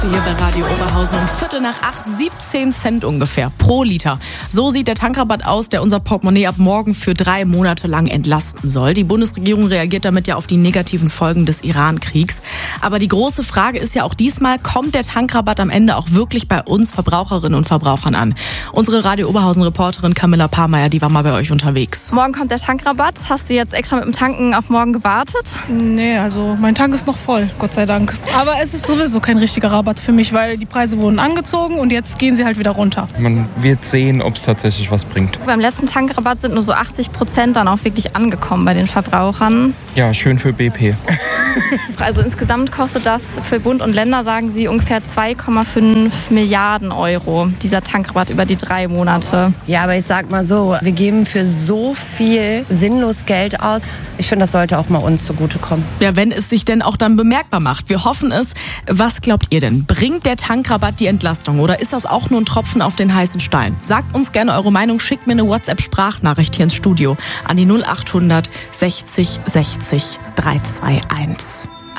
Hier bei Radio Oberhausen um 7:15, 17 Cent ungefähr pro Liter. So sieht der Tankrabatt aus, der unser Portemonnaie ab morgen für 3 Monate lang entlasten soll. Die Bundesregierung reagiert damit ja auf die negativen Folgen des Iran-Kriegs. Aber die große Frage ist ja auch diesmal, kommt der Tankrabatt am Ende auch wirklich bei uns Verbraucherinnen und Verbrauchern an? Unsere Radio Oberhausen-Reporterin Camilla Pahrmeier, die war mal bei euch unterwegs. Morgen kommt der Tankrabatt. Hast du jetzt extra mit dem Tanken auf morgen gewartet? Nee, also mein Tank ist noch voll, Gott sei Dank. Aber es ist sowieso kein richtiger Rabatt für mich, weil die Preise wurden angezogen und jetzt gehen sie halt wieder runter. Man wird sehen, ob es tatsächlich was bringt. Beim letzten Tankrabatt sind nur so 80% dann auch wirklich angekommen bei den Verbrauchern. Ja, schön für BP. Also insgesamt kostet das für Bund und Länder, sagen sie, ungefähr 2,5 Milliarden Euro, dieser Tankrabatt über die 3 Monate. Ja, aber ich sag mal so, wir geben für so viel sinnlos Geld aus. Ich finde, das sollte auch mal uns zugutekommen. Ja, wenn es sich denn auch dann bemerkbar macht. Wir hoffen es. Was glaubt ihr denn? Bringt der Tankrabatt die Entlastung oder ist das auch nur ein Tropfen auf den heißen Stein? Sagt uns gerne eure Meinung, schickt mir eine WhatsApp-Sprachnachricht hier ins Studio an die 0800 60 60 321.